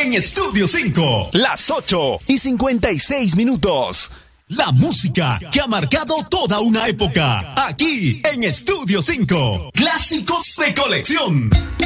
en Estudio 5. Las 8:56. La música que ha marcado toda una época. Aquí en Estudio 5. Clásicos de colección.